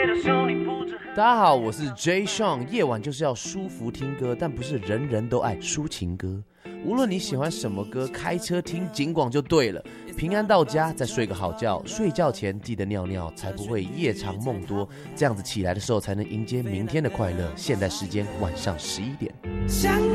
大家好，我是 Jay Sean。夜晚就是要舒服听歌，但不是人人都爱抒情歌。无论你喜欢什么歌，开车听警广就对了。平安到家，再睡个好觉。睡觉前记得尿尿，才不会夜长梦多。这样子起来的时候，才能迎接明天的快乐。现在时间晚上11点。